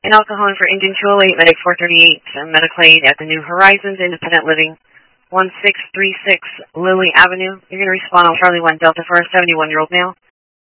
And alcohol for Indian 208, Medic 438, Metaclade at the New Horizons Independent Living, 1636 Lily Avenue. You're going to respond on Charlie 1 Delta for a 71-year-old male.